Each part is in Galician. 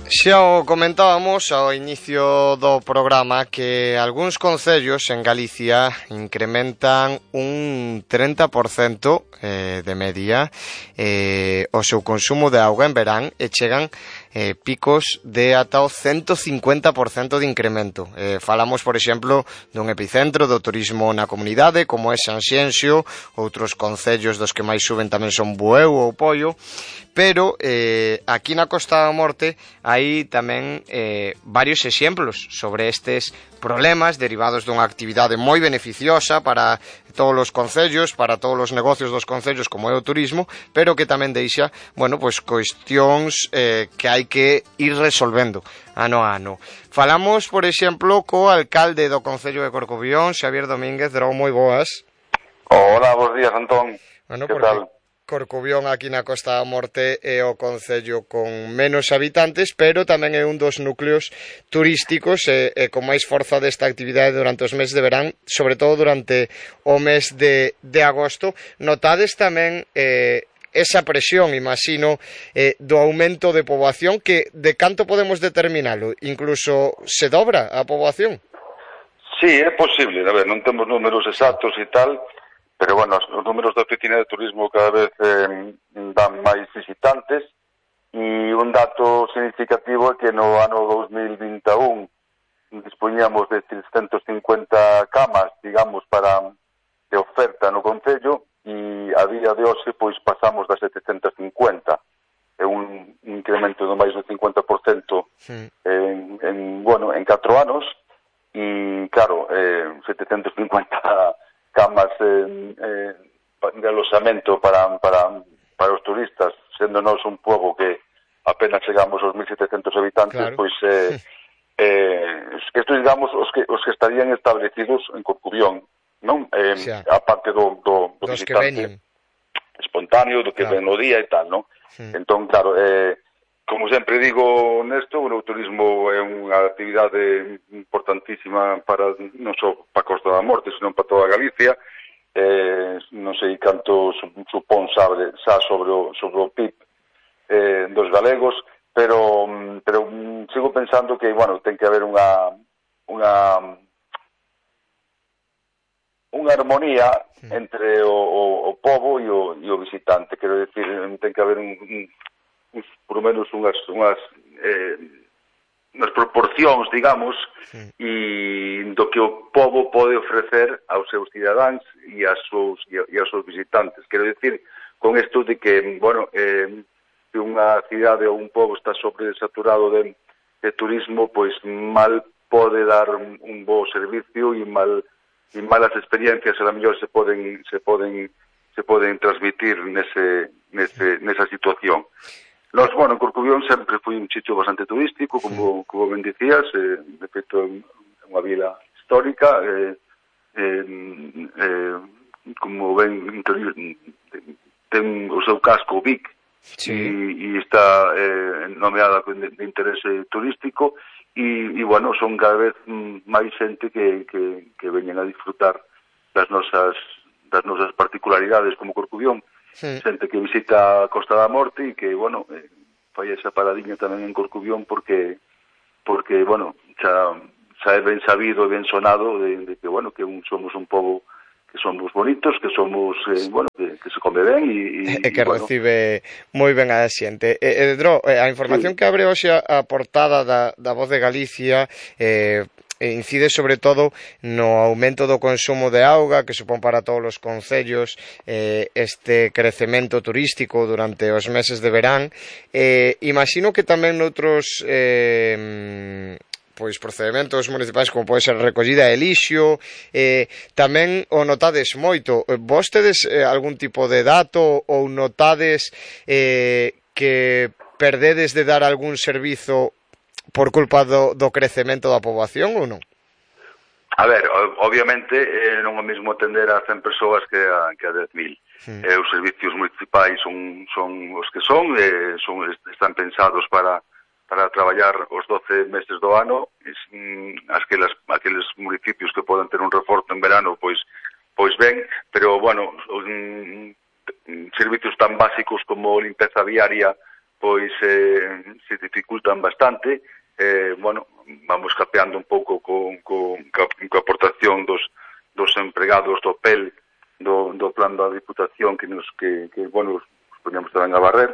Xa o comentábamos ao inicio do programa que algúns concellos en Galicia incrementan un 30% de media o seu consumo de auga en verán e chegan picos de ata o 150% de incremento. Falamos, por exemplo, dun epicentro do turismo na comunidade como é Sanxenxo, outros concellos dos que máis suben tamén son Bueu ou Poio, pero aquí na Costa da Morte hai tamén varios exemplos sobre estes problemas derivados dunha actividade moi beneficiosa para todos os concellos, para todos os negocios dos concellos como é o turismo, pero que tamén deixa, bueno, pois cuestións que hai que ir resolvendo ano a ano. Falamos, por exemplo, co alcalde do Concello de Corcubión, Xavier Domínguez. Drou, moi boas. Hola, bons días, Antón. Bueno, que tal? Corcubión aquí na Costa da Morte é o concello con menos habitantes, pero tamén é un dos núcleos turísticos e con máis forza desta actividade durante os meses de verán, sobre todo durante o mes de agosto. Notades tamén esa presión, imagino, do aumento de poboación, que de canto podemos determinalo? Incluso se dobra a poboación? Sí, é posible. A ver, non temos números exactos e tal, pero, bueno, os números da oficina de turismo cada vez dan máis visitantes e un dato significativo é que no ano 2021 dispoñíamos de 350 camas, digamos, de oferta no Concello e a día de hoxe pois pasamos das 750. É un incremento de máis do 50% en 4 anos e, claro, 750 camas de aloxamento para os turistas, sendo nós un pobo que apenas chegamos aos 1.700 habitantes, claro. Pois estos, digamos, os que estarían establecidos en Corcubión, non? A parte do visitante espontáneo, do que ven no día e tal, non? Entón, claro, como sempre digo nesto, o turismo é unha actividade importantísima para non só para a Costa da Morte, senón para toda Galicia. Non sei canto supón sobre o PIB dos galegos, pero sigo pensando que, bueno, ten que haber unha armonía entre o pobo e o visitante. Quero decir, ten que haber por lo menos unhas proporcións, digamos, e do que o pobo pode ofrecer aos seus cidadáns e aos seus visitantes. Quero decir, con isto de que, bueno, se unha cidade ou un pobo está sobresaturado de turismo, pois mal pode dar un bo servicio e malas experiencias a lo mellor se poden transmitir nesa situación. Nos, bueno, en Corcubión sempre foi un sitio bastante turístico, como ben dicías, de feito é unha vila histórica, como ben ten o seu casco Vic, e está nomeada de interese turístico, e, bueno, son cada vez máis xente que veñen a disfrutar das nosas particularidades como Corcubión. Xente que visita a Costa da Morte e que, bueno, fai esa paradiña tamén en Corcubión porque bueno, xa é ben sabido e ben sonado de que, bueno, que somos un pobo que somos bonitos, que somos, bueno, que se come ben e que bueno, recibe moi ben a xente. Dro, a información que abre hoxe a portada da Voz de Galicia incide sobre todo no aumento do consumo de auga que supón para todos os concellos este crecemento turístico durante os meses de verán. Imagino que tamén noutros procedementos municipais como pode ser recollida de lixo, tamén o notades moito. Vos tedes algún tipo de dato ou notades que perdedes de dar algún servizo por culpa do crecemento da poboación ou non? A ver, obviamente non é o mesmo atender a 100 persoas que a 10.000. Os servicios municipais son os que son, están pensados para traballar os 12 meses do ano. Aqueles municipios que poden ter un reforzo en verano, pois ben, pero, bueno, servicios tan básicos como limpeza viaria pois se dificultan bastante. Bueno, vamos capeando un pouco coa aportación dos empregados do PEL do plan da Diputación que bueno, os poñemos tamén a barrer.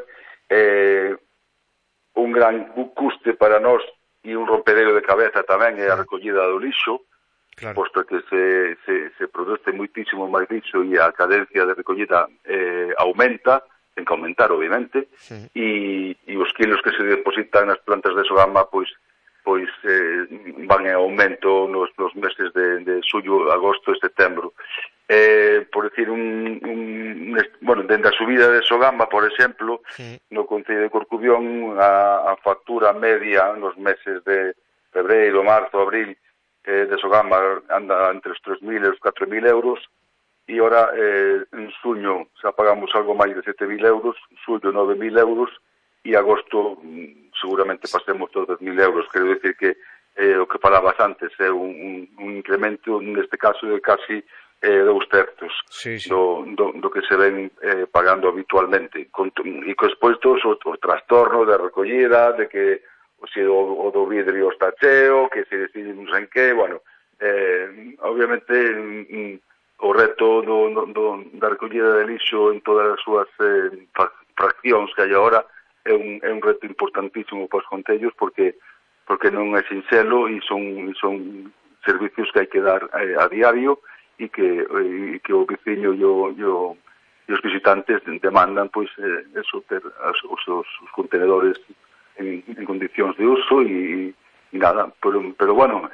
Un gran custe para nós e un rompedero de cabeza tamén é a recollida do lixo, posto que se produce moitísimo máis lixo e a cadencia de recollida aumenta, ten que aumentar, obviamente, e os kilos que se depositan nas plantas de Sogama pois van en aumento nos meses de xullo, agosto e setembro. Por decir, bueno, dende a subida de Sogama, por exemplo, no concello de Corcubión, a factura media nos meses de febreiro, marzo, abril, de Sogama anda entre os 3.000 e os 4.000 euros, e ora en xuño xa pagamos algo máis de 7.000 euros, xullo 9.000 euros, e agosto seguramente pasemos todos 10.000 euros. Quero dicir que o que falabas antes é un incremento, neste caso, de casi 2/3 do que se ven pagando habitualmente. E despois todos os trastornos de recollida, de que o do vidrio está cheo, que se decidimos en que, bueno, obviamente o reto da recollida de lixo en todas as súas fraccións que hai agora é un reto importantísimo para os concellos porque non é sinxelo e son servicios que hai que dar a diario e que o veciño e os visitantes demandan pois eso, ter os contenedores en condicións de uso e nada, pero bueno,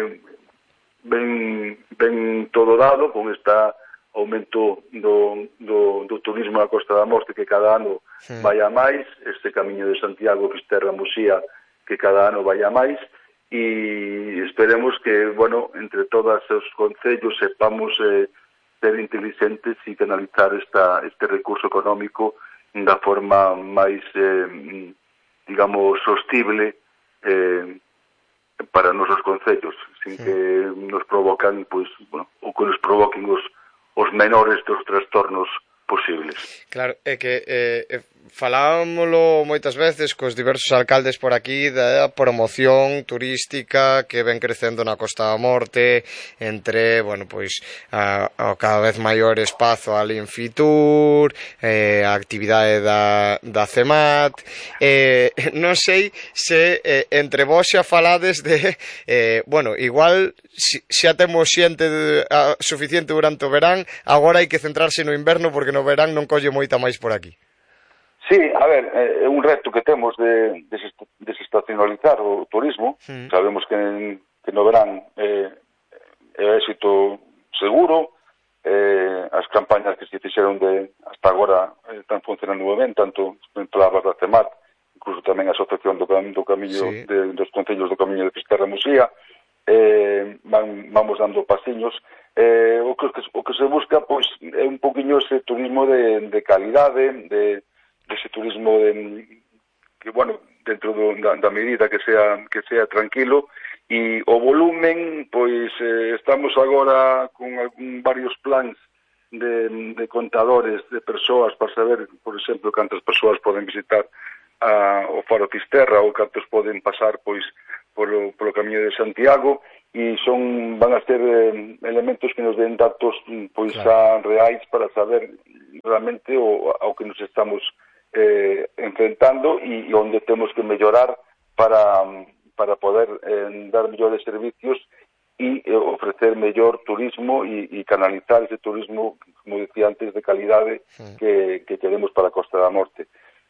ben todo dado con esta aumento do turismo na Costa da Morte que cada ano vai a máis, este camiño de Santiago, Fisterra, Muxía, que cada ano vai a máis, e esperemos que, bueno, entre todos os concellos sepamos ser inteligentes e canalizar este recurso económico da forma máis, digamos, sostible para nosos concellos, sin que nos provocan, pois, bueno, ou que nos provoquen os menores dos trastornos posibles. Claro, é que falámoslo moitas veces cos diversos alcaldes por aquí da promoción turística que ven crecendo na Costa da Morte entre, bueno, pois o cada vez maior espazo ali en Fitur, a actividade da CEMAT, non sei se entre vós xa falades de bueno, igual xa temos xente suficiente durante o verán, agora hai que centrarse no inverno porque no verán non colle moita máis por aquí. Sí, a ver, é un reto que temos de desestacionalizar o turismo. Sabemos que no verán é éxito seguro. As campañas que se fixeron hasta agora están funcionando moi ben, tanto en palabras da CEMAT, incluso tamén a Asociación do Camiño dos Concellos do Camiño de Fisterra e Muxía. Vamos dando pasiños. O que se busca pois é un poquinho ese turismo de calidade, ese turismo que, bueno, dentro da medida que sea tranquilo, e o volumen, pois estamos agora con varios plans de contadores de persoas para saber, por exemplo, cantas persoas poden visitar o Faro Fisterra ou cantos poden pasar pois polo Camiño de Santiago, e van a ser elementos que nos den datos pois reais para saber realmente ao que nos estamos enfrentando e onde temos que mellorar para poder dar mellores servicios e ofrecer mellor turismo e canalizar ese turismo, como decía antes, de calidade que queremos para a Costa da Morte.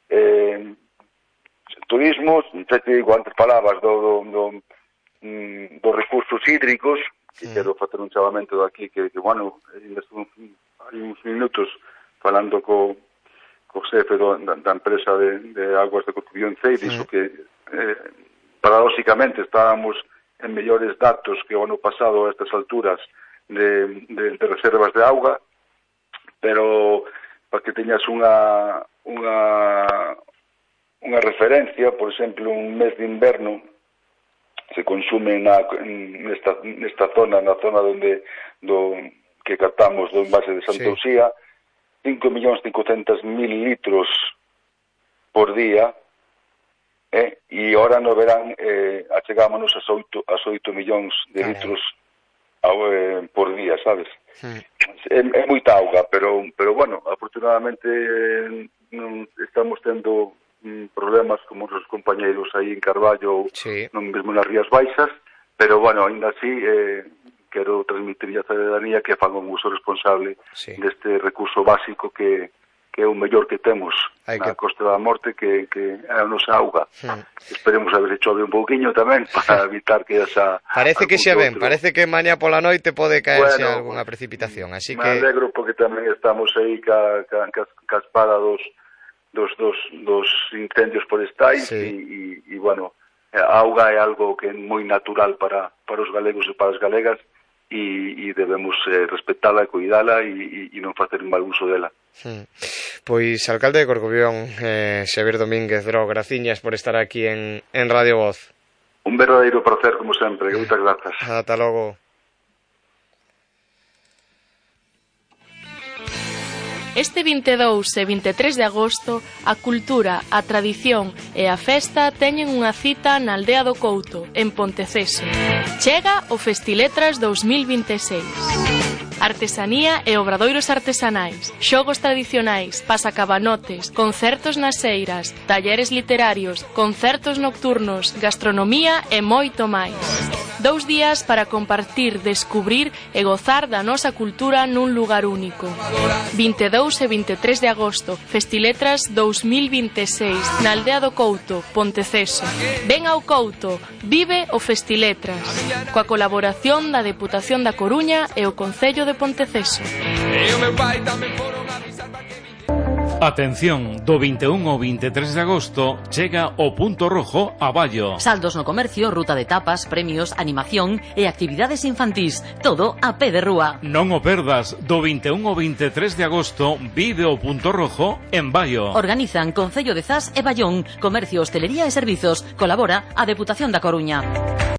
Turismo, xa te digo, antes palabras dos recursos hídricos, que quero facer un chamamento daqui que bueno, hai uns minutos falando co xefe da empresa de aguas de Corcubión CEI, dixo que paradóxicamente estábamos en mellores datos que o ano pasado a estas alturas de reservas de auga, pero para que teñas unha referencia, por exemplo, un mes de inverno se consume nesta zona, na zona que captamos do envase de Santa Uxía, 5.500.000 litros por día, e ora no verán achegámonos a 8 millóns de litros por día, sabes? É moita auga, pero bueno, afortunadamente non estamos tendo problemas como os compañeiros aí en Carballo, non mesmo nas Rías Baixas, pero bueno, ainda así quero transmitir a cidadanía que fan un uso responsable deste recurso básico que é o mellor que temos na Costa da Morte, que é a nosa auga. Esperemos a ver se chove un pouquiño tamén para evitar que esa... Parece que xa ven, parece que mañá pola noite pode caerse algunha precipitación, así que... Me alegro porque tamén estamos aí ca espada dos incendios forestais e bueno, a auga é algo que é moi natural para os galegos e para as galegas, e debemos respetala e cuidala e non facer mal uso dela. Pois, alcalde de Corcubión, Xavier Domínguez Dro, graciñas por estar aquí en Radio Voz. Un verdadeiro placer, como sempre, moitas grazas. Ata logo. Este 22 e 23 de agosto, a cultura, a tradición e a festa teñen unha cita na Aldea do Couto, en Ponteceso. Chega o Festiletras 2026. Artesanía e obradoiros artesanais, xogos tradicionais, pasacabanotes, concertos nas eiras, talleres literarios, concertos nocturnos, gastronomía e moito máis. 2 días para compartir, descubrir e gozar da nosa cultura nun lugar único. 22 e 23 de agosto, Festiletras 2026, na Aldea do Couto, Ponteceso. Ven ao Couto, vive o Festiletras, coa colaboración da Deputación da Coruña e o Concello de Ponteceso. Atención, do 21 ao 23 de agosto chega o Punto Rojo a Ballo. Saldos no comercio, ruta de tapas, premios, animación e actividades infantís, todo a pé de rúa. Non o perdas, do 21 ao 23 de agosto vive o Punto Rojo en Ballo. Organizan Concello de Zas e Ballón, Comercio, Hostelería e Servizos. Colabora a Deputación da Coruña.